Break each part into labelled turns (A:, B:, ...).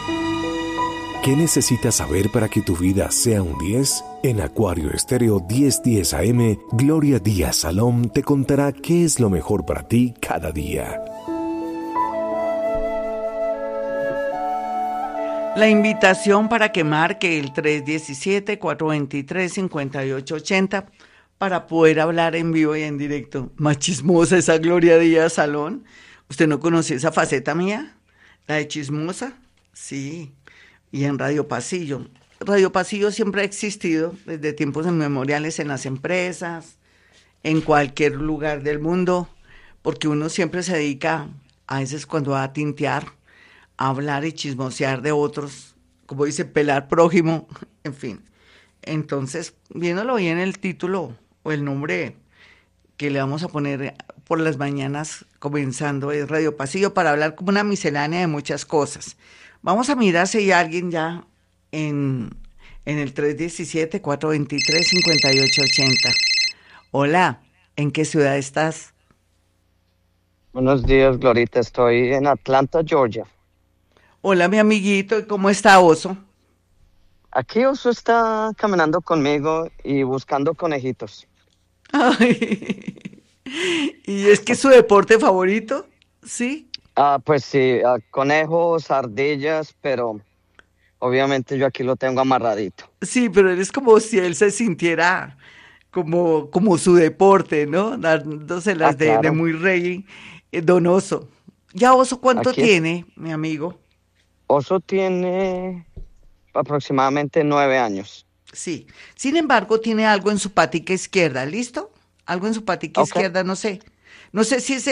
A: ¿Qué necesitas saber para que tu vida sea un 10? En Acuario Estéreo 1010 AM, Gloria Díaz Salón te contará qué es lo mejor para ti cada día.
B: La invitación para que marque el 317-423-5880 para poder hablar en vivo y en directo. Más chismosa esa Gloria Díaz Salón. ¿Usted no conoce esa faceta mía? ¿La de chismosa? Sí. Y en Radio Pasillo. Radio Pasillo siempre ha existido desde tiempos inmemoriales en las empresas, en cualquier lugar del mundo, porque uno siempre se dedica, a veces cuando va a tintear, a hablar y chismosear de otros, como dice, pelar prójimo, en fin. Entonces, viéndolo bien el título o el nombre que le vamos a poner por las mañanas, comenzando es Radio Pasillo, para hablar como una miscelánea de muchas cosas. Vamos a mirar si hay alguien ya en el 317-423-5880. Hola, ¿en qué ciudad estás?
C: Buenos días, Glorita. Estoy en Atlanta, Georgia.
B: Hola, mi amiguito, ¿y cómo está Oso?
C: Aquí Oso está caminando conmigo y buscando conejitos.
B: Ay, ¿y es que es su deporte favorito? ¿Sí?
C: Pues sí, conejos, ardillas, pero obviamente yo aquí lo tengo amarradito.
B: Sí, pero eres como si él se sintiera como su deporte, ¿no? Dándoselas de
C: Claro.
B: muy rey, donoso. ¿Ya Oso cuánto
C: Aquí
B: tiene, mi amigo?
C: Oso tiene aproximadamente 9 años.
B: Sí. Sin embargo, tiene algo en su patica izquierda, ¿listo? Algo en su patica
C: Ok,
B: izquierda, no sé. No sé si es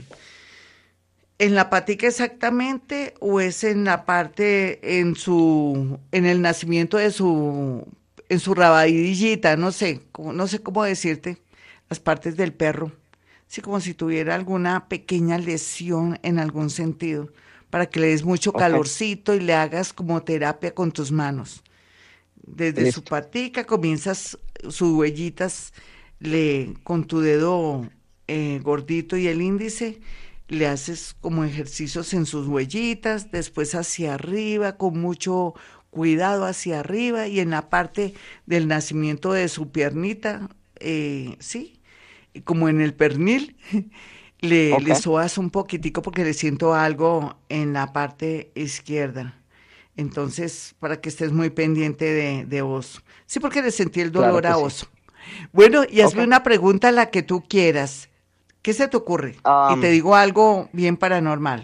B: en la patica exactamente o es en la parte, en el nacimiento en su rabadillita, no sé, no sé cómo decirte, las partes del perro. Sí, como si tuviera alguna pequeña lesión en algún sentido, para que le des mucho
C: ok,
B: calorcito y le hagas como terapia con tus manos. Desde su
C: listo.
B: patica comienzas sus huellitas con tu dedo gordito y el índice, le haces como ejercicios en sus huellitas, después hacia arriba, con mucho cuidado hacia arriba y en la parte del nacimiento de su piernita, sí, como en el pernil,
C: Ok,
B: le sobas un poquitico porque le siento algo en la parte izquierda. Entonces, para que estés muy pendiente de Oso. Sí, porque le sentí el
C: claro
B: dolor
C: que
B: a
C: sí.
B: Oso. Bueno, y
C: Ok.
B: hazme una pregunta, la que tú quieras. ¿Qué se te ocurre? Y te
C: Am,
B: digo algo bien paranormal.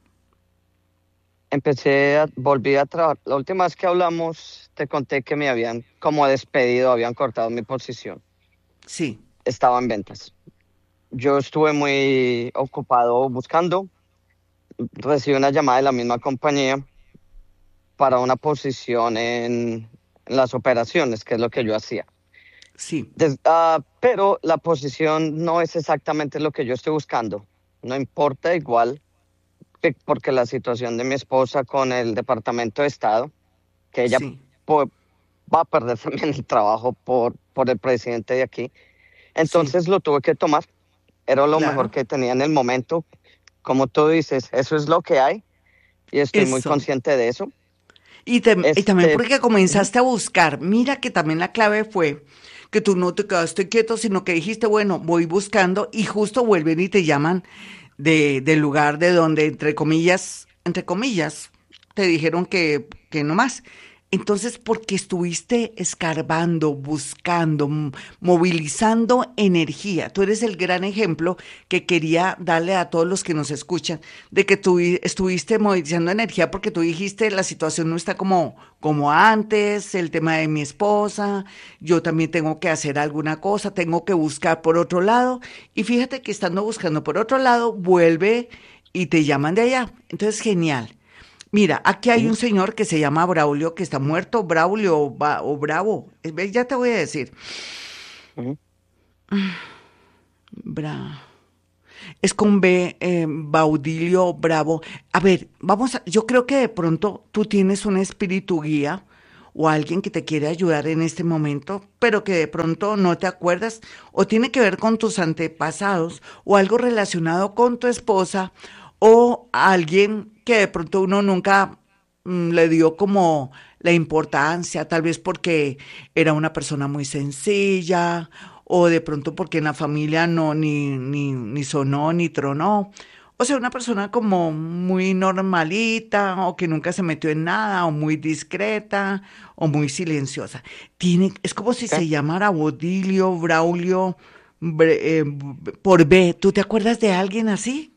C: Volví a trabajar. La última vez que hablamos, te conté que me habían como despedido, habían cortado mi posición.
B: Sí,
C: Estaba en ventas. Yo estuve muy ocupado buscando, recibí una llamada de la misma compañía para una posición en las operaciones, que es lo que yo hacía.
B: sí,
C: Pero la posición no es exactamente lo que yo estoy buscando. No importa igual, porque la situación de mi esposa con el Departamento de Estado, que ella
B: sí.
C: po- va a perder también el trabajo por el presidente de aquí.
B: Sí,
C: Entonces lo tuve que tomar. Era lo mejor
B: claro.
C: que tenía en el momento. Como tú dices, eso es lo que hay y estoy muy
B: Eso.
C: consciente de eso.
B: Y también
C: Este,
B: porque
C: Ujú.
B: comenzaste a buscar. Mira que también la clave fue que tú no te quedaste quieto, sino que dijiste, bueno, voy buscando y justo vuelven y te llaman del lugar de donde, entre comillas, te dijeron que no más. Entonces, porque estuviste escarbando, buscando, movilizando energía. Tú eres el gran ejemplo que quería darle a todos los que nos escuchan, de que tú estuviste movilizando energía porque tú dijiste, la situación no está como antes, el tema de mi esposa, yo también tengo que hacer alguna cosa, tengo que buscar por otro lado. Y fíjate que estando buscando por otro lado, vuelve y te llaman de allá. Entonces, genial. Mira, aquí hay
C: Ujú.
B: un señor que se llama Braulio, que está muerto, Braulio o Bravo. Ya te voy a decir.
C: Ujú.
B: Bra. Es con B, Baudilio Bravo. A ver, yo creo que de pronto tú tienes un espíritu guía o alguien que te quiere ayudar en este momento, pero que de pronto no te acuerdas, o tiene que ver con tus antepasados, o algo relacionado con tu esposa, o alguien que de pronto uno nunca le dio como la importancia, tal vez porque era una persona muy sencilla, o de pronto porque en la familia no ni sonó ni tronó. O sea, una persona como muy normalita, o que nunca se metió en nada, o muy discreta, o muy silenciosa. Es como si
C: ¿Qué?
B: se llamara Bodilio, Braulio, por B. ¿Tú te acuerdas de alguien así?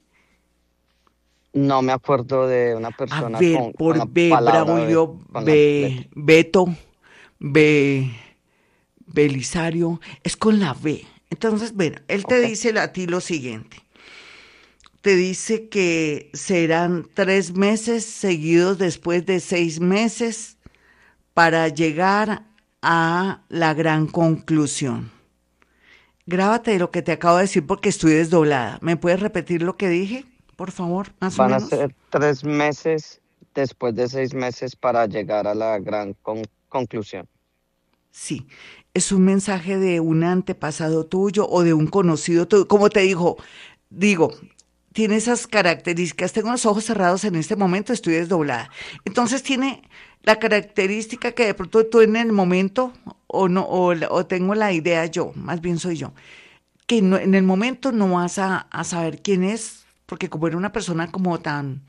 C: No me acuerdo de una
B: A
C: persona
B: ver,
C: con
B: por
C: la
B: B,
C: palabra B,
B: Braulio,
C: con la letra.
B: Beto, B, Belisario, es con la B. Entonces, bueno, él te
C: Ok.
B: dice a ti lo siguiente. Te dice que serán 3 meses seguidos después de 6 meses para llegar a la gran conclusión. Grábate lo que te acabo de decir porque estoy desdoblada. ¿Me puedes repetir lo que dije, por favor, más o
C: Van a
B: menos?
C: ser 3 meses después de 6 meses para llegar a la gran conclusión.
B: Sí, es un mensaje de un antepasado tuyo o de un conocido tuyo. Como te digo, tiene esas características. Tengo los ojos cerrados en este momento, estoy desdoblada. Entonces tiene la característica que de pronto tú en el momento, o no, o tengo la idea yo, más bien soy yo, que en el momento no vas a saber quién es, porque como era una persona como tan,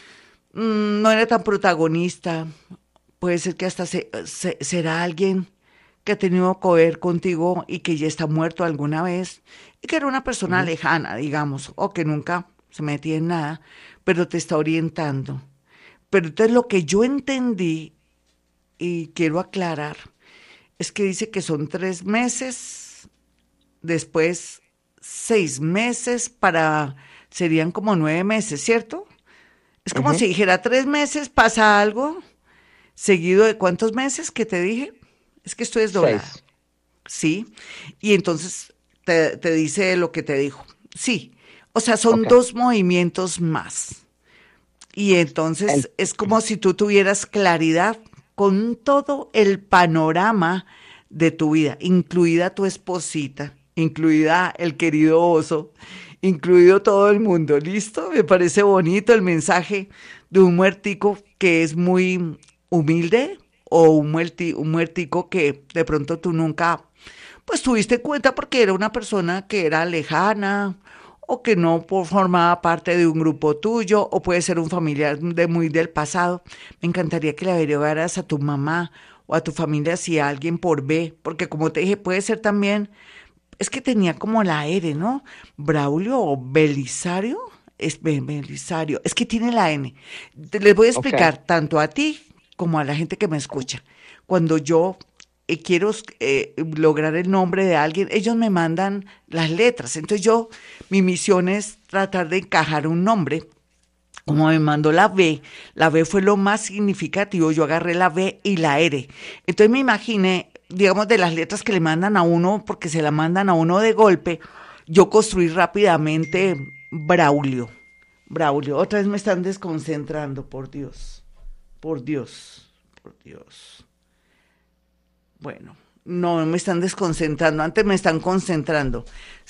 B: no era tan protagonista, puede ser que hasta será alguien que ha tenido que ver contigo y que ya está muerto alguna vez y que era una persona
C: Ujú.
B: lejana, digamos, o que nunca se metía en nada, pero te está orientando. Pero entonces lo que yo entendí y quiero aclarar es que dice que son 3 meses, después 6 meses serían como 9 meses, ¿cierto? Es como
C: Ujú.
B: si dijera 3 meses, pasa algo, seguido de cuántos meses que te dije. Es que estoy desdoblada.
C: 6.
B: Sí, y entonces te dice lo que te dijo. Sí, o sea, son
C: Ok.
B: 2 movimientos más. Y
C: En-
B: entonces es como si tú tuvieras claridad con todo el panorama de tu vida, incluida tu esposita, incluida el querido oso, incluido todo el mundo. ¿Listo? Me parece bonito el mensaje de un muertico que es muy humilde o un muertico que de pronto tú nunca pues tuviste cuenta porque era una persona que era lejana o que no formaba parte de un grupo tuyo o puede ser un familiar de muy del pasado. Me encantaría que le averiguaras a tu mamá o a tu familia si alguien por B, porque como te dije, puede ser también, es que tenía como la R, ¿no? Braulio o Belisario, es Belisario, es que tiene la N. Les voy a
C: ok.
B: explicar tanto a ti como a la gente que me escucha. Cuando yo quiero lograr el nombre de alguien, ellos me mandan las letras. Entonces mi misión es tratar de encajar un nombre. Como me mandó la B fue lo más significativo, yo agarré la B y la R. Entonces me imaginé, digamos, de las letras que le mandan a uno, porque se la mandan a uno de golpe, yo construí rápidamente Braulio. Braulio, otra vez me están desconcentrando, por Dios, por Dios, por Dios. Bueno, no me están desconcentrando, antes me están concentrando.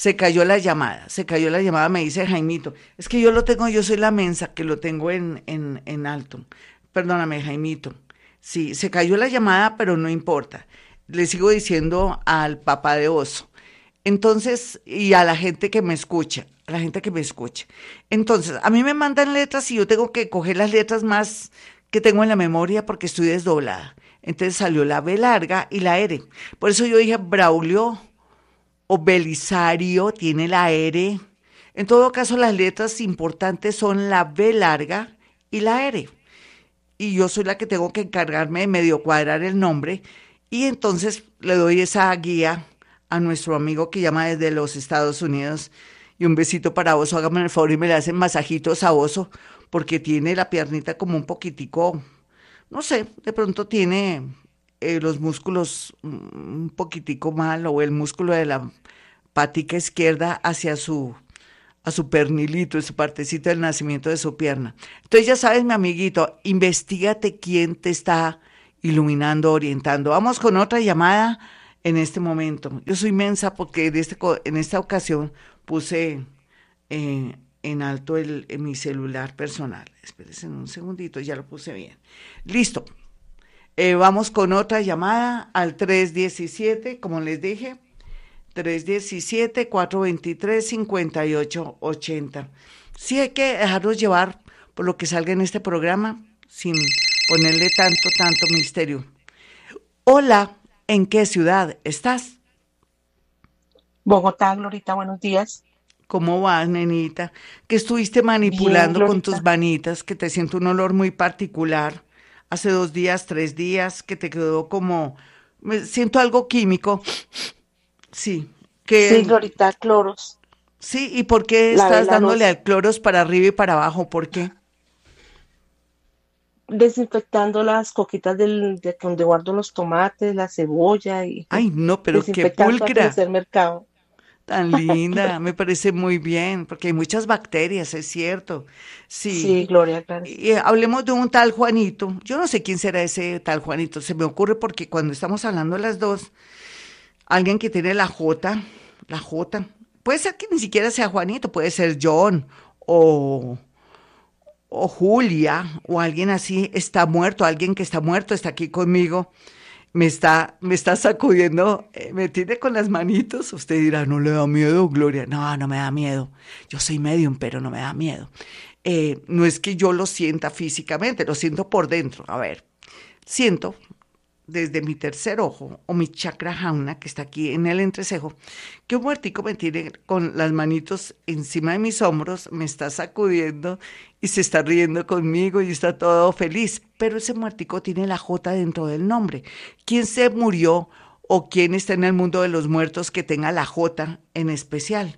B: Se cayó la llamada, me dice Jaimito. Es que yo lo tengo, yo soy la mensa que lo tengo en alto. Perdóname, Jaimito. Sí, se cayó la llamada, pero no importa. Le sigo diciendo al papá de oso. Entonces, y a la gente que me escucha, a la gente que me escucha. Entonces, a mí me mandan letras y yo tengo que coger las letras más que tengo en la memoria porque estoy desdoblada. Entonces salió la B larga y la R. Por eso yo dije Braulio o Belisario tiene la R. En todo caso, las letras importantes son la B larga y la R. Y yo soy la que tengo que encargarme de medio cuadrar el nombre. Y entonces le doy esa guía a nuestro amigo que llama desde los Estados Unidos. Y un besito para Oso. Hágame el favor y me le hacen masajitos a Oso porque tiene la piernita como un poquitico, no sé, de pronto tiene los músculos un poquitico mal o el músculo de la patica izquierda hacia a su pernilito, su partecita del nacimiento de su pierna. Entonces ya sabes, mi amiguito, investigate quién te está iluminando, orientando. Vamos con otra llamada en este momento. Yo soy mensa porque en esta ocasión puse en alto en mi celular personal. Espérense un segundito, ya lo puse bien. Listo. Vamos con otra llamada al 317, como les dije, 317-423-5880. Sí hay que dejarlos llevar por lo que salga en este programa sin ponerle tanto misterio. Hola, ¿en qué ciudad estás?
D: Bogotá, Glorita, buenos días.
B: ¿Cómo vas, nenita? ¿Qué estuviste
D: Bien,
B: manipulando con tus
D: Glorita.
B: manitas? Que te siento un olor muy particular. Hace 2 días, 3 días, que te quedó como... Me siento algo químico. Sí,
D: Sí,
B: que...
D: Glorita, cloros.
B: Sí, ¿y por qué
D: Lavé
B: estás
D: la
B: dándole
D: loza,
B: al cloros para arriba y para abajo? ¿Por qué?
D: desinfectando las coquitas de donde guardo los tomates, la cebolla y
B: Ay, no, pero qué
D: desinfectando antes de
B: pulcra.
D: hacer mercado.
B: Tan linda, me parece muy bien, porque hay muchas bacterias, es cierto. Sí.
D: Sí, Gloria, claro.
B: Y, hablemos de un tal Juanito. Yo no sé quién será ese tal Juanito. Se me ocurre porque cuando estamos hablando las dos, alguien que tiene la J, puede ser que ni siquiera sea Juanito, puede ser John o, o Julia o alguien así está muerto, alguien que está muerto está aquí conmigo. Me está sacudiendo, me tiene con las manitos. Usted dirá, ¿no le da miedo, Gloria? No, no me da miedo. Yo soy medium, pero no me da miedo. No es que yo lo sienta físicamente, lo siento por dentro. A ver, siento desde mi tercer ojo o mi chakra jauna que está aquí en el entrecejo, que un muertico me tiene con las manitos encima de mis hombros, me está sacudiendo y se está riendo conmigo y está todo feliz, pero ese muertico tiene la J dentro del nombre. ¿Quién se murió o quién está en el mundo de los muertos que tenga la J en especial?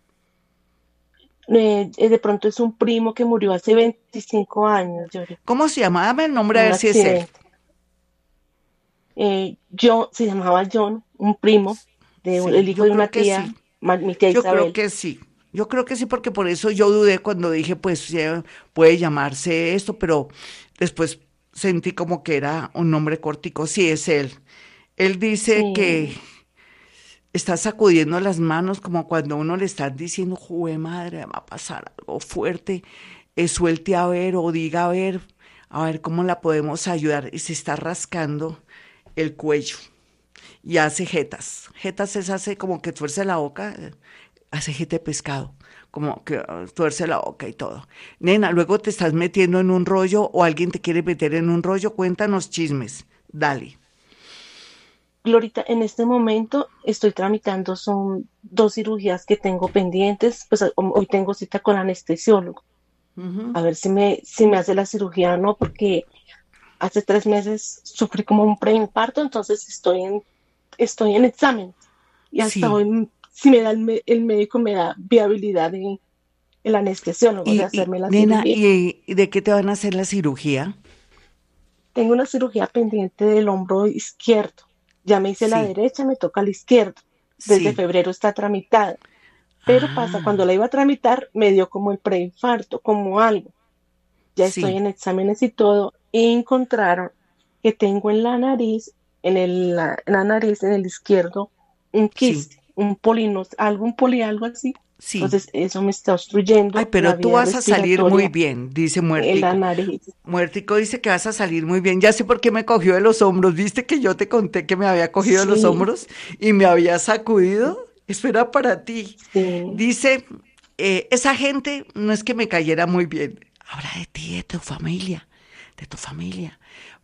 D: De pronto es un primo que murió hace 25 años, Gloria,
B: ¿Cómo se llama? Dame el nombre
D: en
B: a
D: un
B: ver si es él.
D: accidente. John, se llamaba John, un primo
B: Sí,
D: el hijo
B: yo
D: de
B: creo
D: una
B: que
D: tía,
B: sí.
D: mi tía
B: Yo creo
D: Isabel.
B: que sí. Yo creo que sí, porque por eso yo dudé cuando dije, pues puede llamarse esto, pero después sentí como que era un nombre cortico. Sí, es él. Él dice que
D: Sí,
B: está sacudiendo las manos como cuando uno le está diciendo, jue madre, va a pasar algo fuerte. Suelte a ver o diga a ver cómo la podemos ayudar. Y se está rascando el cuello y hace jetas. Jetas es hace como que tuerce la boca, hace jeta de pescado, como que tuerce la boca y todo. Nena, luego te estás metiendo en un rollo o alguien te quiere meter en un rollo, cuéntanos chismes. Dale.
D: Glorita, en este momento estoy tramitando, son 2 cirugías que tengo pendientes, pues hoy tengo cita con anestesiólogo,
B: Ujú.
D: a ver si me hace la cirugía o no, porque hace 3 meses sufrí como un preinfarto, entonces estoy en exámenes y hasta
B: Sí.
D: hoy, si me da el médico me da viabilidad en el anestesiólogo de
B: Y
D: hacerme la
B: nena,
D: cirugía.
B: ¿y de qué te van a hacer la cirugía?
D: Tengo una cirugía pendiente del hombro izquierdo, ya me hice la
B: Sí,
D: derecha, me toca la izquierda, desde
B: sí.
D: febrero está tramitada. Pero pasa, cuando
B: Ah,
D: la iba a tramitar, me dio como el preinfarto, como algo. Ya estoy
B: sí,
D: en exámenes y todo, y encontraron que tengo en la nariz, en la nariz, en el izquierdo, un
B: sí,
D: quiste, un polinos, algún poli, algo así.
B: sí.
D: Entonces, eso me está
B: Ay,
D: obstruyendo la
B: pero tú
D: vía
B: vas a salir muy
D: respiratoria
B: bien, dice
D: en la
B: Muertico.
D: nariz.
B: Muertico dice que vas a salir muy bien. Ya sé por qué me cogió de los hombros. ¿Viste que yo te conté que me había cogido de los
D: Sí,
B: hombros y me había sacudido? Eso era para ti.
D: sí.
B: Dice, esa gente no es que me cayera muy bien. Habla de ti, de tu familia, de tu familia.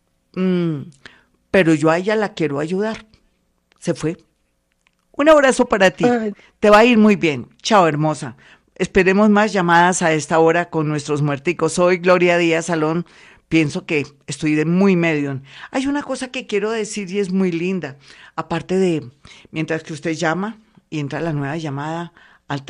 B: Mm, pero yo a ella la quiero ayudar. Se fue. Un abrazo para ti.
D: Ay,
B: Te va a ir muy bien. Chao, hermosa. Esperemos más llamadas a esta hora con nuestros muerticos. Soy Gloria Díaz Salón. Pienso que estoy de muy medio. Hay una cosa que quiero decir y es muy linda. Aparte de, mientras que usted llama y entra la nueva llamada al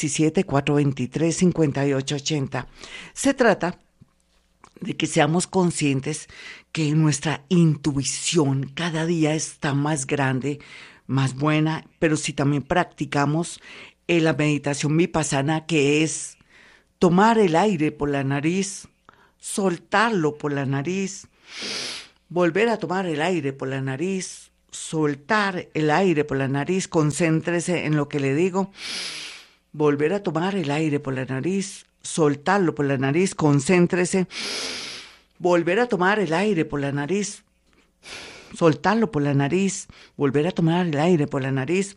B: 317-423-5880, se trata de que seamos conscientes que nuestra intuición cada día está más grande, más buena, pero si también practicamos la meditación vipassana, que es tomar el aire por la nariz, soltarlo por la nariz, volver a tomar el aire por la nariz, soltar el aire por la nariz, concéntrese en lo que le digo, volver a tomar el aire por la nariz, soltarlo por la nariz, concéntrese, volver a tomar el aire por la nariz, soltarlo por la nariz, volver a tomar el aire por la nariz,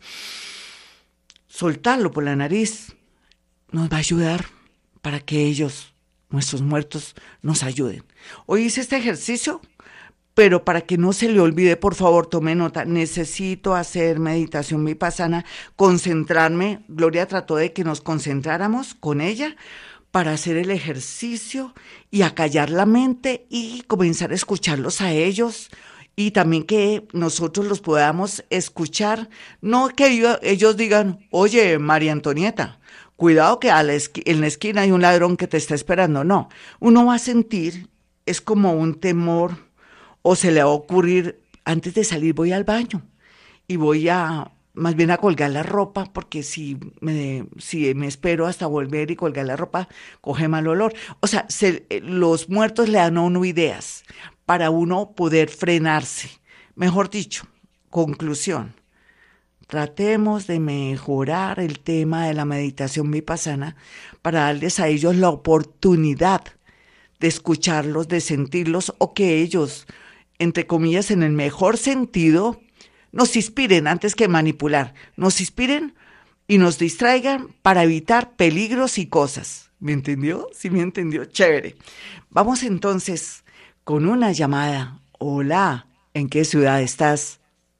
B: soltarlo por la nariz, nos va a ayudar para que ellos, nuestros muertos, nos ayuden. Hoy hice este ejercicio, pero para que no se le olvide, por favor, tome nota. Necesito hacer meditación vipassana, concentrarme. Gloria trató de que nos concentráramos con ella para hacer el ejercicio y acallar la mente y comenzar a escucharlos a ellos y también que nosotros los podamos escuchar. No que ellos digan, oye, María Antonieta, cuidado que en la esquina hay un ladrón que te está esperando. No, uno va a sentir, es como un temor, o se le va a ocurrir, antes de salir voy al baño y voy más bien a colgar la ropa, porque si me espero hasta volver y colgar la ropa, coge mal olor. O sea, los muertos le dan a uno ideas para uno poder frenarse. Mejor dicho, conclusión. Tratemos de mejorar el tema de la meditación vipassana para darles a ellos la oportunidad de escucharlos, de sentirlos, o que ellos, entre comillas, en el mejor sentido, nos inspiren antes que manipular, nos inspiren y nos distraigan para evitar peligros y cosas. ¿Me entendió? ¿Sí me entendió? Chévere. Vamos entonces con una llamada. Hola, ¿en qué ciudad estás?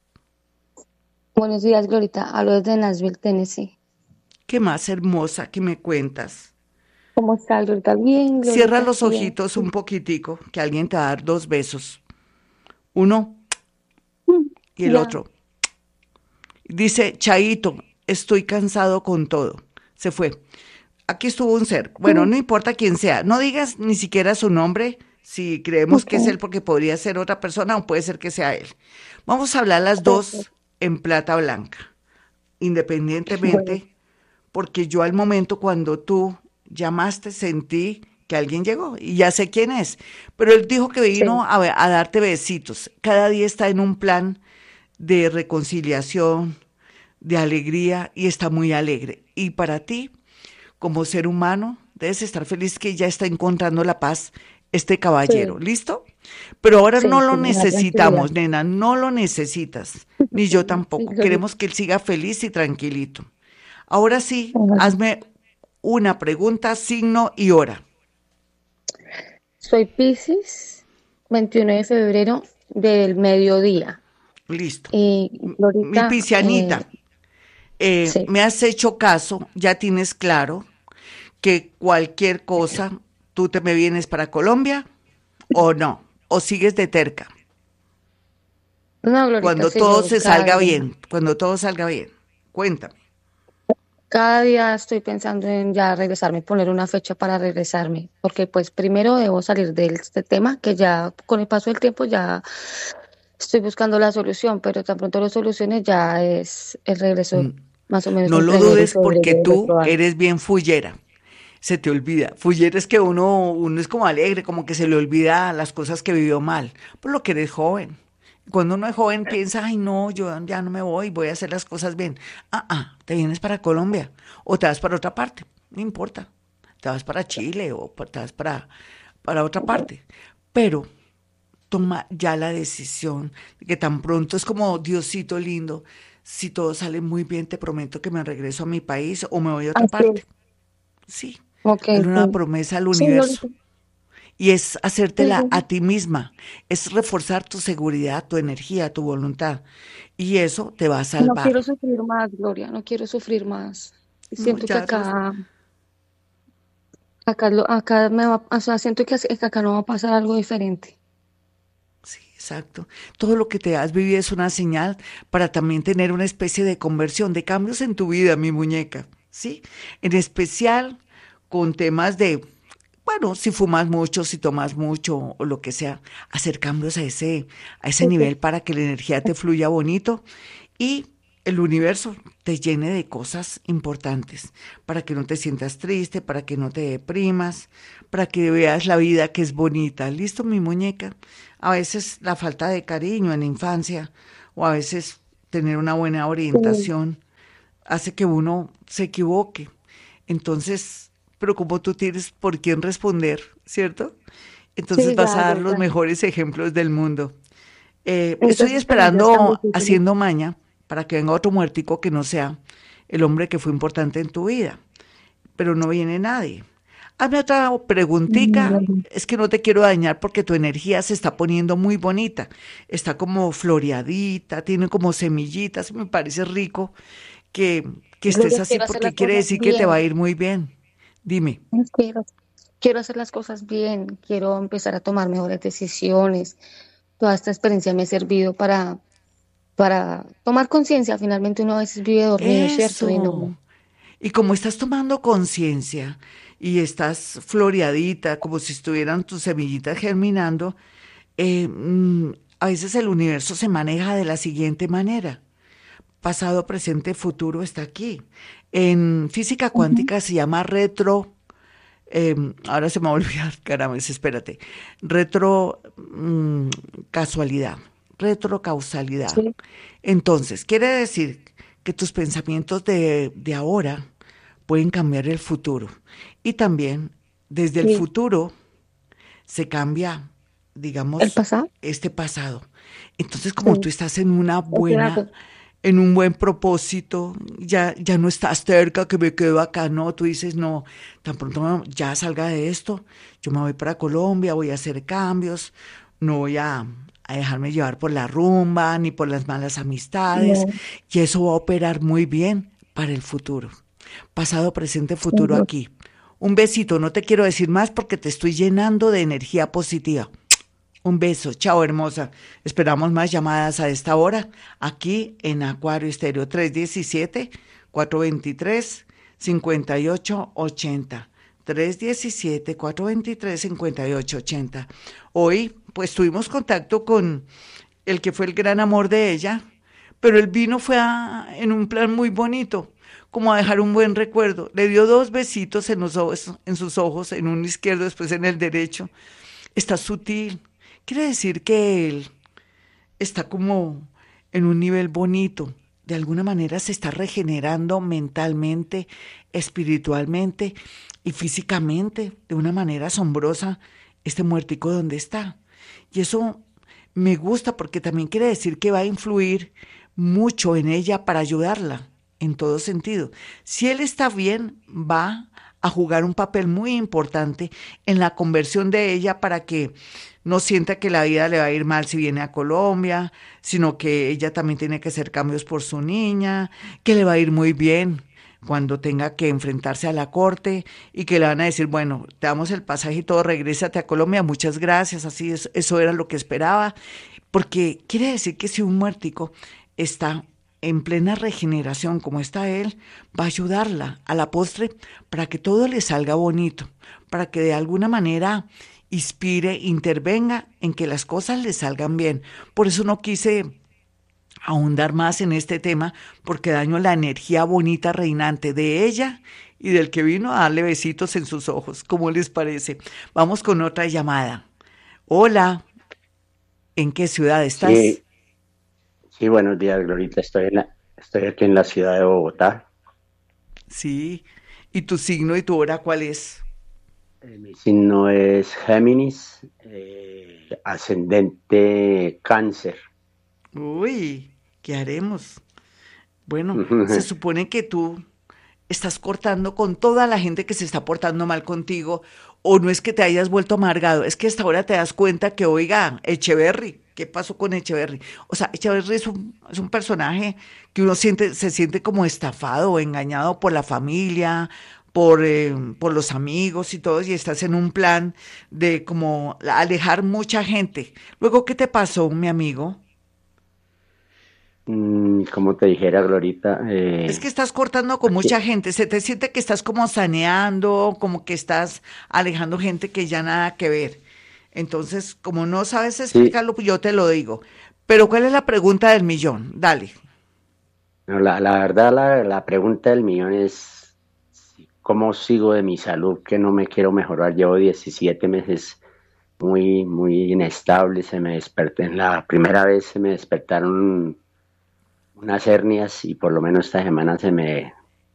E: Buenos días, Glorita. Hablo desde Nashville, Tennessee.
B: ¿Qué más hermosa que me cuentas?
E: ¿Cómo está, Glorita? Bien, Glorita.
B: Cierra los
E: bien.
B: ojitos un poquitico, que alguien te va a dar 2 besos. Uno y el
E: Ya.
B: otro. Dice, Chaito, estoy cansado con todo. Se fue. Aquí estuvo un ser. Bueno, no importa quién sea. No digas ni siquiera su nombre, si creemos que es él, porque podría ser otra persona o puede ser que sea él. Vamos a hablar las dos en plata blanca, independientemente, porque yo al momento cuando tú llamaste sentí que alguien llegó y ya sé quién es, pero él dijo que vino a darte besitos. Cada día está en un plan de reconciliación, de alegría, y está muy alegre. Y para ti, como ser humano, debes estar feliz que ya está encontrando la paz este caballero.
E: Sí.
B: ¿Listo? Pero ahora
E: Sí,
B: no lo
E: sí, me da
B: necesitamos,
E: tranquilidad.
B: nena, no lo necesitas, ni yo tampoco.
E: Glorita.
B: Queremos que él siga feliz y tranquilito. Ahora sí,
E: Ojalá.
B: hazme una pregunta, signo y hora.
E: Soy Piscis, 21 de febrero del mediodía.
B: Listo. Mi
E: Glorita,
B: piscianita,
E: sí.
B: me has hecho caso, ya tienes claro que cualquier cosa, tú te me vienes para Colombia o no, o sigues de terca.
E: No, Glorita,
B: Cuando
E: sí,
B: todo
E: yo
B: se salga bien, cuando todo salga bien. Cuéntame.
E: cada día estoy pensando en ya regresarme, poner una fecha para regresarme, porque pues primero debo salir de este tema, que ya con el paso del tiempo ya estoy buscando la solución, pero tan pronto lo soluciones ya es el regreso más o menos
B: No lo
E: entre enero y
B: dudes
E: febrero
B: porque
E: del
B: tú
E: otro año.
B: eres bien fullera. Se te olvida. Fullera es que uno es como alegre, como que se le olvida las cosas que vivió mal, por lo que eres joven. Cuando uno es joven piensa, ay no, yo ya no me voy a hacer las cosas bien. Te vienes para Colombia o te vas para otra parte, no importa. Te vas para Chile o te vas para otra parte. Pero toma ya la decisión de que tan pronto es como Diosito lindo. Si todo sale muy bien, te prometo que me regreso a mi país o me voy a otra
E: Así
B: parte.
E: es.
B: Sí,
E: Ok,
B: es una
E: sí.
B: promesa al
E: Sí,
B: universo.
E: Glorita.
B: Y es
E: Sí,
B: hacértela a
E: sí.
B: ti misma, es reforzar tu seguridad, tu energía, tu voluntad. Y eso te va a
E: No
B: salvar.
E: quiero sufrir más, Gloria, no quiero sufrir más.
B: No,
E: Siento que acá o sea, siento que acá no va a pasar algo diferente.
B: Sí, exacto. Todo lo que te has vivido es una señal para también tener una especie de conversión, de cambios en tu vida, mi muñeca. ¿Sí? En especial con temas de, bueno, si fumas mucho, si tomas mucho o lo que sea, hacer cambios a ese
E: Sí, sí.
B: nivel para que la energía te fluya bonito y el universo te llene de cosas importantes, para que no te sientas triste, para que no te deprimas, para que veas la vida que es bonita. ¿Listo, mi muñeca? A veces la falta de cariño en la infancia o a veces tener una buena
E: Sí.
B: orientación hace que uno se equivoque. Entonces, pero como tú tienes por quién responder, ¿cierto? Entonces
E: Sí,
B: vas a
E: ya,
B: dar
E: yo
B: los
E: ya.
B: mejores ejemplos del mundo. Estoy
E: Entonces, para mí ya es tan
B: esperando,
E: difícil.
B: haciendo maña, para que venga otro muertico que no sea el hombre que fue importante en tu vida, pero no viene nadie. Hazme otra preguntita,
E: Mm,
B: es que no te quiero dañar porque tu energía se está poniendo muy bonita, está como floreadita, tiene como semillitas, me parece rico que, que estés
E: Gloria,
B: así
E: quiero hacer
B: porque
E: las
B: quiere
E: cosas
B: decir que te va a
E: bien.
B: ir muy bien. Dime.
E: Quiero, quiero hacer las cosas bien. Quiero empezar a tomar mejores decisiones. Toda esta experiencia me ha servido para tomar conciencia. Finalmente uno a veces vive dormido, ¿cierto? Y no.
B: Eso. Y como estás tomando conciencia y estás floreadita, como si estuvieran tus semillitas germinando, a veces el universo se maneja de la siguiente manera. Pasado, presente, futuro está aquí. En física
E: Ujú.
B: cuántica se llama ahora se me va a olvidar, caramba, espérate, retro casualidad, retrocausalidad.
E: Sí,
B: Entonces, quiere decir que tus pensamientos de ahora pueden cambiar el futuro. Y también desde el
E: sí.
B: futuro se cambia,
E: ¿El
B: digamos,
E: pasado?
B: este pasado. Entonces, como tú
E: Sí.
B: estás en una
E: O sea, que-
B: buena, en un buen propósito, ya no estás cerca que me quedo acá, no, tú dices, no, tan pronto ya salga de esto, yo me voy para Colombia, voy a hacer cambios, no voy a dejarme llevar por la rumba ni por las malas amistades,
E: no,
B: y eso va a operar muy bien para el futuro. Pasado, presente, futuro
E: sí,
B: aquí. Un besito, no te quiero decir más porque te estoy llenando de energía positiva. Un beso, chao hermosa. Esperamos más llamadas a esta hora, aquí en Acuario Estéreo 317-423-5880. 317-423-5880. Hoy, pues tuvimos contacto con el que fue el gran amor de ella, pero el vino fue en un plan muy bonito, como a dejar un buen recuerdo. Le dio dos besitos en los ojos, en sus ojos, en un izquierdo, después en el derecho. Está sutil. Quiere decir que él está como en un nivel bonito. De alguna manera se está regenerando mentalmente, espiritualmente y físicamente de una manera asombrosa este muertico donde está. Y eso me gusta porque también quiere decir que va a influir mucho en ella para ayudarla en todo sentido. Si él está bien, va a jugar un papel muy importante en la conversión de ella para que no sienta que la vida le va a ir mal si viene a Colombia, sino que ella también tiene que hacer cambios por su niña, que le va a ir muy bien cuando tenga que enfrentarse a la corte y que le van a decir, bueno, te damos el pasaje y todo, regrésate a Colombia, muchas gracias, así es, eso era lo que esperaba, porque quiere decir que si un muertico está en plena regeneración como está él, va a ayudarla a la postre para que todo le salga bonito, para que de alguna manera inspire, intervenga en que las cosas le salgan bien. Por eso no quise ahondar más en este tema, porque daño la energía bonita reinante de ella y del que vino a darle besitos en sus ojos. ¿Cómo les parece? Vamos con otra llamada. Hola, ¿en qué ciudad estás?
F: Sí, sí, buenos días, Glorita. Estoy aquí en la ciudad de Bogotá.
B: Sí. ¿Y tu signo y tu hora cuál es?
F: Mi signo es Géminis, ascendente Cáncer.
B: Uy, ¿qué haremos? Bueno, se supone que tú estás cortando con toda la gente que se está portando mal contigo, o no es que te hayas vuelto amargado, es que hasta ahora te das cuenta que, oiga, Echeverry, ¿qué pasó con Echeverry? O sea, Echeverry es un personaje que uno siente, se siente como estafado o engañado por la familia, por los amigos y todos, y estás en un plan de como alejar mucha gente. Luego, ¿qué te pasó, mi amigo?
F: Como te dijera, Glorita,
B: Es que estás cortando con
F: aquí,
B: mucha gente, se te siente que estás como saneando, como que estás alejando gente que ya nada que ver. Entonces, como no sabes
F: sí,
B: explicarlo, pues yo te lo digo. Pero ¿cuál es la pregunta del millón? Dale.
F: no, la verdad, la pregunta del millón es ¿cómo sigo de mi salud que no me quiero mejorar? Llevo 17 meses muy, muy inestable, se me desperté, en la primera vez se me despertaron unas hernias y por lo menos esta semana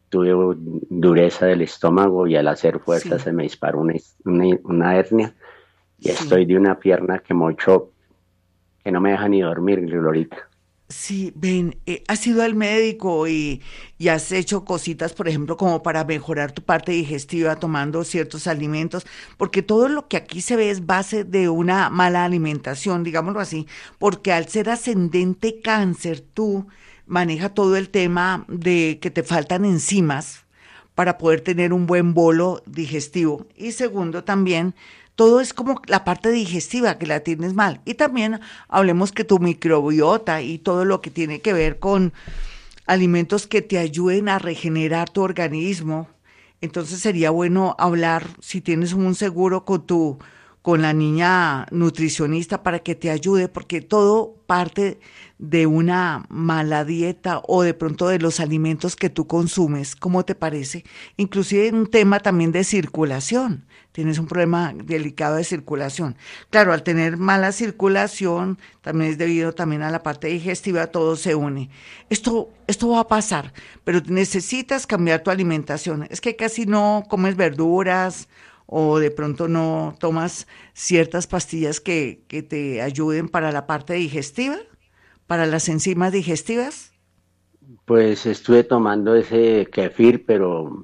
F: tuve dureza del estómago y al hacer fuerza
B: Sí,
F: se me disparó una hernia y
B: sí.
F: estoy de una pierna que mucho, que no me deja ni dormir, Glorita.
B: Sí, ven, has ido al médico y has hecho cositas, por ejemplo, como para mejorar tu parte digestiva tomando ciertos alimentos, porque todo lo que aquí se ve es base de una mala alimentación, digámoslo así, porque al ser ascendente cáncer, tú maneja todo el tema de que te faltan enzimas para poder tener un buen bolo digestivo. Y segundo, también todo es como la parte digestiva que la tienes mal. Y también hablemos que tu microbiota y todo lo que tiene que ver con alimentos que te ayuden a regenerar tu organismo. Entonces sería bueno hablar, si tienes un seguro con la niña nutricionista para que te ayude, porque todo parte de una mala dieta o de pronto de los alimentos que tú consumes. ¿Cómo te parece? Inclusive un tema también de circulación. Tienes un problema delicado de circulación. Claro, al tener mala circulación, también es debido también a la parte digestiva, todo se une. Esto va a pasar, pero necesitas cambiar tu alimentación. Es que casi no comes verduras o de pronto no tomas ciertas pastillas que te ayuden para la parte digestiva, para las enzimas digestivas.
F: Pues estuve tomando ese kefir, pero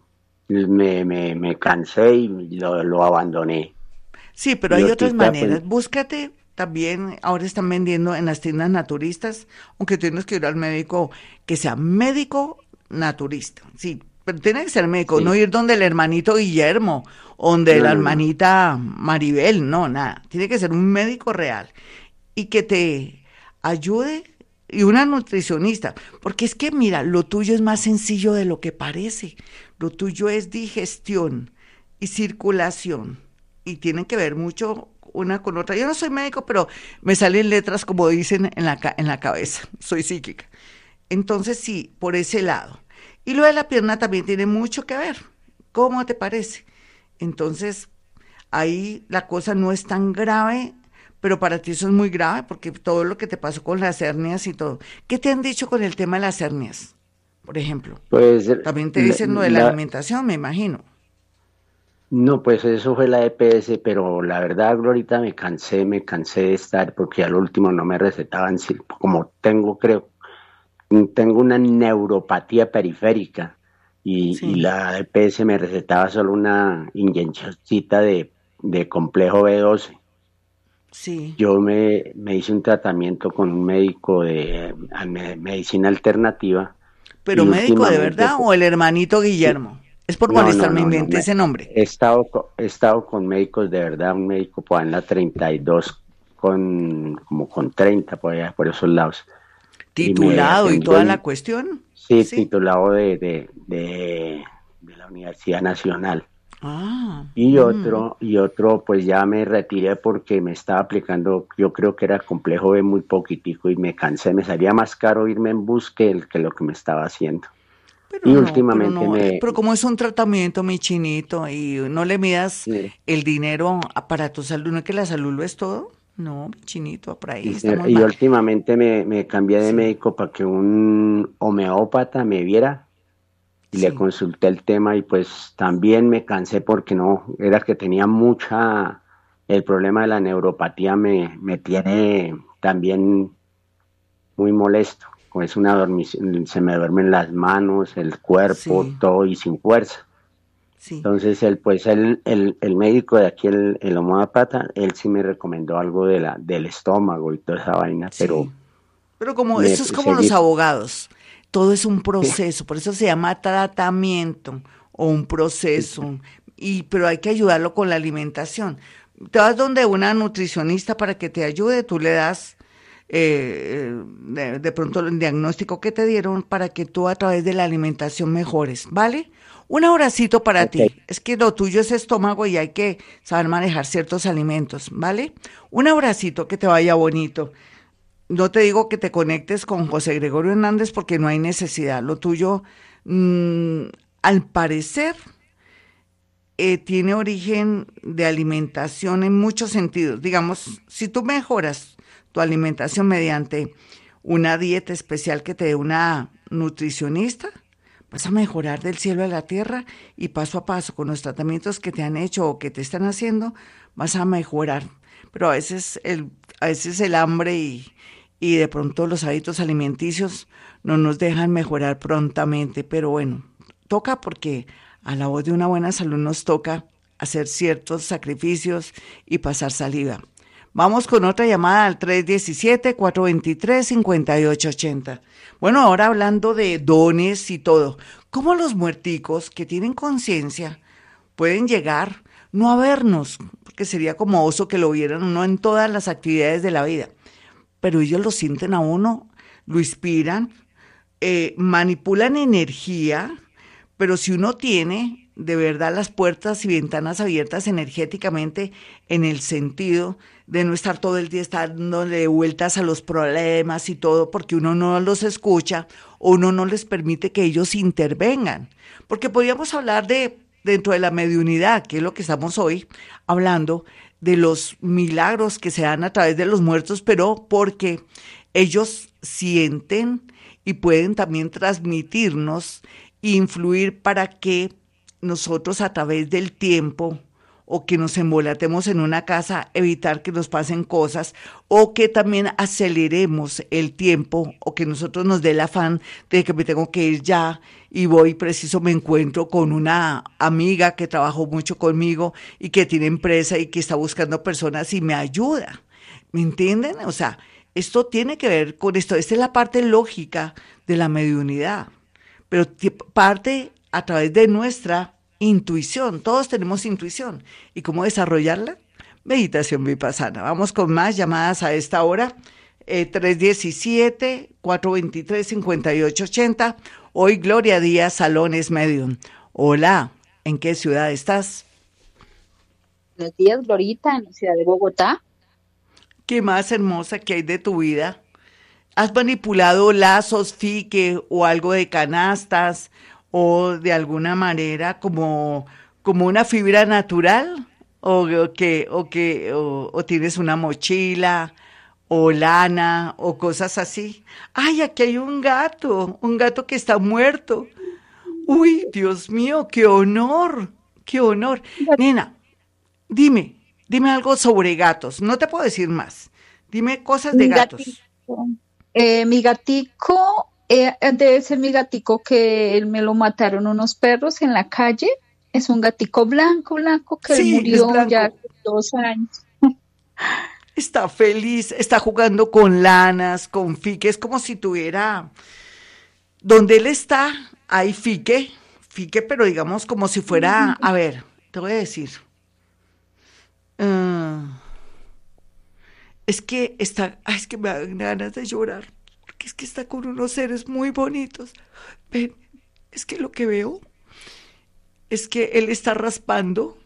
F: me cansé y lo abandoné.
B: Sí, pero
F: Y
B: hay otras
F: ahorita, pues,
B: maneras. Búscate también, ahora están vendiendo en las tiendas naturistas, aunque tienes que ir al médico que sea médico naturista. Sí, pero tiene que ser médico, no
F: sí,
B: ir donde el hermanito Guillermo, o donde
F: no,
B: la
F: no, no.
B: hermanita Maribel, no, nada. Tiene que ser un médico real y que te ayude y una nutricionista, porque es que mira, lo tuyo es más sencillo de lo que parece. Lo tuyo es digestión y circulación y tienen que ver mucho una con otra. Yo no soy médico, pero me salen letras como dicen en en la cabeza. Soy psíquica. Entonces sí, por ese lado. Y lo de la pierna también tiene mucho que ver. ¿Cómo te parece? Entonces, ahí la cosa no es tan grave, pero para ti eso es muy grave porque todo lo que te pasó con las hernias y todo. ¿Qué te han dicho con el tema de las hernias, por ejemplo?
F: Pues
B: También te dicen lo de la alimentación, me imagino.
F: no, pues eso fue la EPS, pero la verdad, Glorita, me cansé de estar porque al último no me recetaban, como tengo, creo, tengo una neuropatía periférica y
B: Sí,
F: la EPS me recetaba solo una inyeccióncita de complejo B12.
B: sí.
F: Me hice un tratamiento con un médico de medicina alternativa
B: Pero
F: y
B: médico de
F: últimamente,
B: verdad o el hermanito Guillermo. Es por
F: no,
B: molestar,
F: no,
B: me
F: no, no,
B: inventé ese nombre.
F: he estado con médicos de verdad, un médico por ahí en la 32 como con 30 por allá, por esos lados. Y me
B: Titulado y
F: atendió
B: toda la cuestión.
F: sí,
B: ¿Sí?
F: titulado de la Universidad Nacional.
B: Ah, mm,
F: Y otro, pues ya me retiré porque me estaba aplicando, yo creo que era complejo B muy poquitico y me cansé, me salía más caro irme en bus que lo que me estaba haciendo. Y
B: pero
F: últimamente
B: no, pero como es un tratamiento, mi chinito, y no le midas
F: eh,
B: el dinero para tu salud, no es que la salud lo es todo. No, mi chinito, por ahí estamos
F: y
B: mal.
F: últimamente me cambié de
B: Sí,
F: médico para que un homeópata me viera y le
B: sí,
F: consulté el tema y pues también me cansé porque no, era que tenía el problema de la neuropatía me tiene también muy molesto, es una dormición, se me duermen las manos, el cuerpo,
B: sí,
F: todo y sin fuerza.
B: sí,
F: Entonces el médico de aquí, el homeópata, él sí me recomendó algo del estómago y toda esa vaina, pero
B: sí. Pero como
F: me
B: eso es como los
F: seguí.
B: abogados, todo es un proceso, por eso se llama tratamiento o un proceso, pero hay que ayudarlo con la alimentación. Te vas donde una nutricionista para que te ayude, tú le das de pronto el diagnóstico que te dieron para que tú a través de la alimentación mejores, ¿vale? Un abracito para
F: Ok,
B: ti. Es que lo tuyo es estómago y hay que saber manejar ciertos alimentos, ¿vale? Un abracito, que te vaya bonito. No te digo que te conectes con José Gregorio Hernández porque no hay necesidad. Lo tuyo, mm, al parecer, tiene origen de alimentación en muchos sentidos. Digamos, si tú mejoras tu alimentación mediante una dieta especial que te dé una nutricionista, vas a mejorar del cielo a la tierra y paso a paso con los tratamientos que te han hecho o que te están haciendo, vas a mejorar. Pero a veces el hambre y de pronto los hábitos alimenticios no nos dejan mejorar prontamente, pero bueno, toca porque a la voz de una buena salud nos toca hacer ciertos sacrificios y pasar saliva. Vamos con otra llamada al 317-423-5880. Bueno, ahora hablando de dones y todo, ¿cómo los muerticos que tienen conciencia pueden llegar no a vernos? Porque sería como oso que lo vieran uno en todas las actividades de la vida. Pero ellos lo sienten a uno, lo inspiran, manipulan energía, pero si uno tiene de verdad las puertas y ventanas abiertas energéticamente en el sentido de no estar todo el día dándole vueltas a los problemas y todo, porque uno no los escucha o uno no les permite que ellos intervengan. Porque podríamos hablar dentro de la mediunidad, que es lo que estamos hoy hablando, de los milagros que se dan a través de los muertos, pero porque ellos sienten y pueden también transmitirnos e influir para que nosotros a través del tiempo o que nos embolatemos en una casa, evitar que nos pasen cosas o que también aceleremos el tiempo o que nosotros nos dé el afán de que me tengo que ir ya y voy preciso, me encuentro con una amiga que trabajó mucho conmigo y que tiene empresa y que está buscando personas y me ayuda. ¿Me entienden? O sea, esto tiene que ver con esto. Esta es la parte lógica de la mediunidad, pero parte a través de nuestra intuición. Todos tenemos intuición. ¿Y cómo desarrollarla? Meditación vipassana. Vamos con más llamadas a esta hora. 317-423-5880. Hoy Gloria Díaz Salones Medium. Hola, ¿en qué ciudad estás?
G: Buenos días, Glorita, en la ciudad de Bogotá.
B: ¿Qué más hermosa que hay de tu vida? ¿Has manipulado lazos, fique o algo de canastas o de alguna manera como una fibra natural? ¿O tienes una mochila o lana o cosas así? ¡Ay, aquí hay un gato que está muerto! ¡Uy, Dios mío, qué honor! ¡Qué honor! Nena, dime algo sobre gatos. No te puedo decir más. Dime cosas de gatos.
G: Mi gatico, debe ser mi gatico que él me lo mataron unos perros en la calle. Es un gatico blanco que
B: Sí,
G: él murió ya hace 2 años.
B: Está feliz, está jugando con lanas, con fique. Es como si tuviera... Donde él está, hay fique, pero digamos como si fuera... A ver, te voy a decir... es que me dan ganas de llorar, porque es que está con unos seres muy bonitos. Ven, es que lo que veo es que él está raspando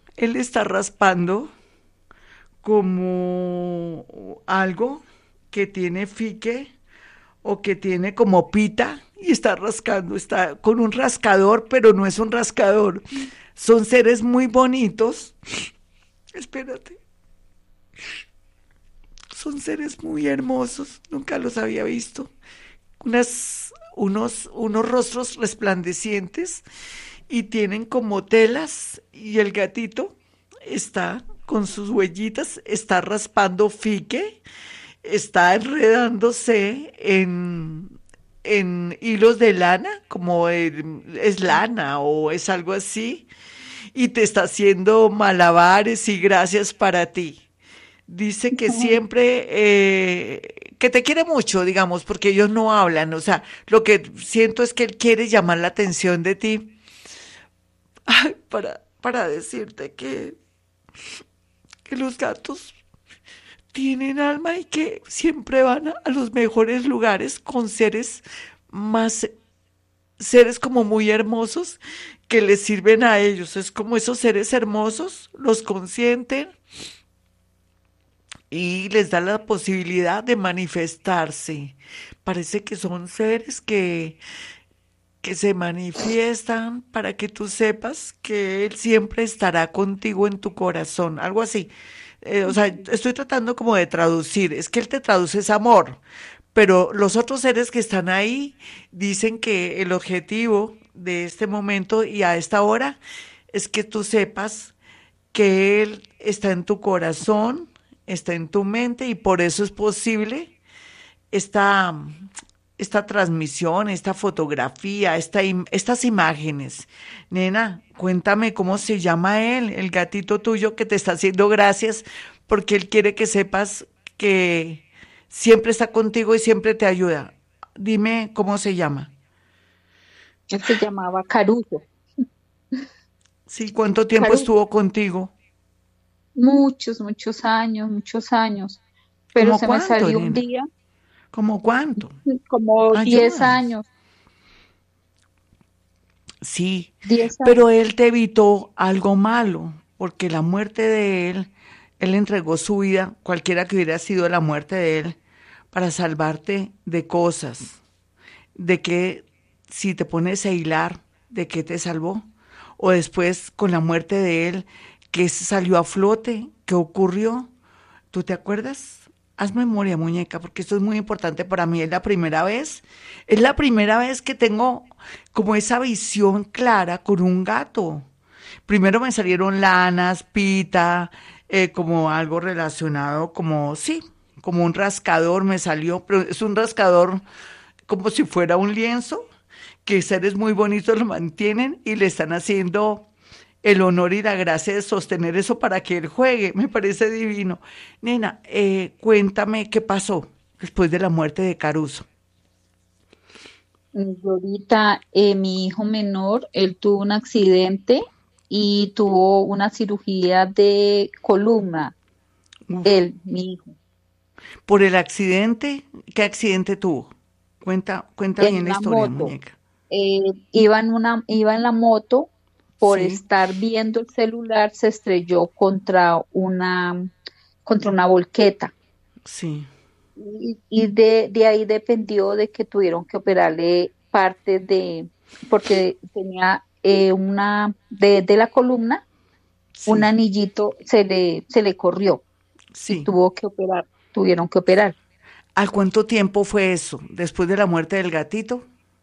B: como algo que tiene fique o que tiene como pita y está rascando, está con un rascador, pero no es un rascador. Son seres muy bonitos. Espérate. Son seres muy hermosos, nunca los había visto. Unos rostros resplandecientes y tienen como telas y el gatito está con sus huellitas, está raspando fique, está enredándose en hilos de lana, como es lana o es algo así, y te está haciendo malabares y gracias para ti. Dice que siempre, que te quiere mucho, digamos, porque ellos no hablan, o sea, lo que siento es que él quiere llamar la atención de ti, ay, para decirte que los gatos tienen alma y que siempre van a los mejores lugares con seres como muy hermosos que les sirven a ellos. Es como esos seres hermosos, los consienten y les da la posibilidad de manifestarse. Parece que son seres que se manifiestan para que tú sepas que Él siempre estará contigo en tu corazón, algo así. O sea, estoy tratando como de traducir, es que Él te traduce ese amor, pero los otros seres que están ahí dicen que el objetivo de este momento y a esta hora es que tú sepas que Él está en tu corazón, está en tu mente y por eso es posible esta, esta transmisión, esta fotografía, estas imágenes. Nena, cuéntame cómo se llama él, el gatito tuyo que te está haciendo gracias porque él quiere que sepas que siempre está contigo y siempre te ayuda. Dime cómo se llama.
G: Él se llamaba Caruso.
B: Sí, ¿cuánto tiempo
G: Caruso.
B: estuvo contigo?
G: Muchos, muchos años. Pero
B: ¿Cómo
G: se me
B: cuánto,
G: salió un
B: nena?
G: día,
B: ¿Cómo cuánto?
G: como 10
B: Ayúdanos.
G: años.
B: Sí,
G: 10 años.
B: pero él te evitó algo malo, porque la muerte de él entregó su vida, cualquiera que hubiera sido la muerte de él, para salvarte de cosas, de que si te pones a hilar, ¿de qué te salvó? O después con la muerte de él, ¿qué salió a flote? ¿Qué ocurrió? ¿Tú te acuerdas? Haz memoria, muñeca, porque esto es muy importante para mí. Es la primera vez que tengo como esa visión clara con un gato. Primero me salieron lanas, pita, como algo relacionado, como, sí, como un rascador me salió, pero es un rascador como si fuera un lienzo, que seres muy bonitos lo mantienen y le están haciendo el honor y la gracia de sostener eso para que él juegue. Me parece divino. Nena, cuéntame qué pasó después de la muerte de Caruso.
G: Y ahorita mi hijo menor, él tuvo un accidente y tuvo una cirugía de columna.
B: Uf.
G: Él, mi hijo,
B: Por el accidente, ¿qué accidente tuvo? Cuenta bien
G: en
B: la
G: la
B: historia,
G: moto.
B: muñeca.
G: Iba en la moto, por
B: Sí,
G: estar viendo el celular, se estrelló contra una volqueta.
B: sí,
G: Y de ahí dependió de que tuvieron que operarle porque tenía de la columna, un
B: sí,
G: anillito se le corrió y
B: sí.
G: tuvieron que operar.
B: ¿Al cuánto tiempo fue eso? ¿Después de la muerte del gatito?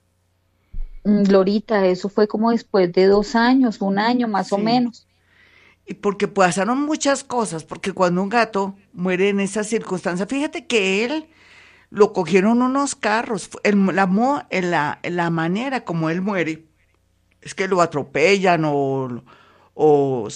G: Glorita, eso fue como después de 2 años, un año más o
B: Sí.
G: menos.
B: Y porque pasaron muchas cosas, porque cuando un gato muere en esas circunstancias, fíjate que él lo cogieron unos carros, la manera como él muere, es que lo atropellan o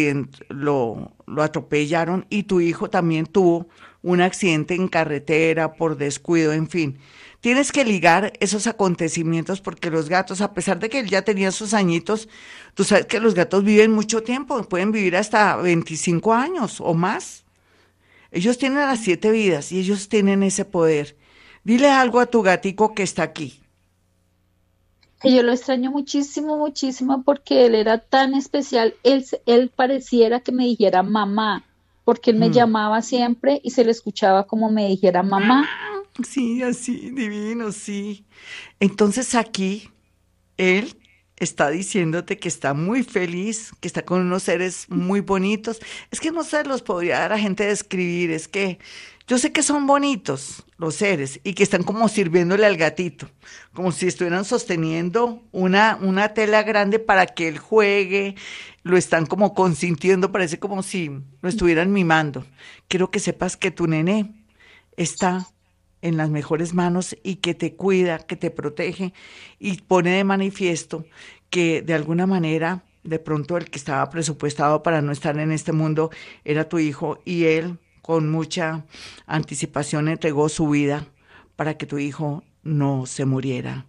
B: lo atropellaron y tu hijo también tuvo un accidente en carretera por descuido, en fin. Tienes que ligar esos acontecimientos porque los gatos, a pesar de que él ya tenía sus añitos, tú sabes que los gatos viven mucho tiempo, pueden vivir hasta 25 años o más. Ellos tienen las 7 vidas y ellos tienen ese poder. Dile algo a tu gatico que está aquí.
G: Que yo lo extraño muchísimo, muchísimo porque él era tan especial. Él pareciera que me dijera mamá, porque él me
B: Mm.
G: llamaba siempre y se le escuchaba como me dijera mamá.
B: Sí, así, divino, sí. Entonces aquí él está diciéndote que está muy feliz, que está con unos seres muy bonitos. Es que no se los podría dar a gente describir, es que yo sé que son bonitos los seres y que están como sirviéndole al gatito, como si estuvieran sosteniendo una tela grande para que él juegue, lo están como consintiendo, parece como si lo estuvieran mimando. Quiero que sepas que tu nené está en las mejores manos y que te cuida, que te protege y pone de manifiesto que de alguna manera de pronto el que estaba presupuestado para no estar en este mundo era tu hijo y él con mucha anticipación entregó su vida para que tu hijo no se muriera.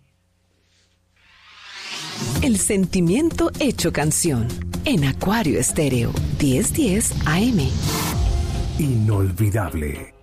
H: El sentimiento hecho canción en Acuario Estéreo 1010 AM.
A: Inolvidable.